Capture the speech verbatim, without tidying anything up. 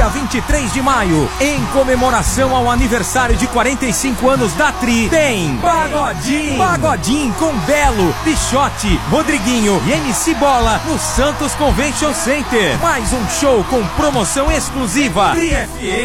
dia vinte e três de maio, em comemoração ao aniversário de quarenta e cinco anos da Tri, tem Pagodinho. Pagodinho com Belo, Pichote, Rodriguinho e M C Bola no Santos Convention Center. Mais um show com promoção exclusiva. Tri F M.